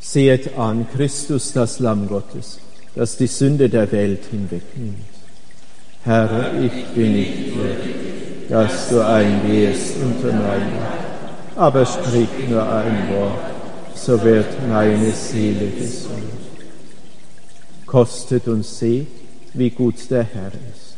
Sehet an, Christus, das Lamm Gottes, das die Sünde der Welt hinwegnimmt. Herr, ich bin nicht würdig, dass du eingehst unter meine Macht, aber sprich nur ein Wort, so wird meine Seele gesund. Kostet und seht, wie gut der Herr ist.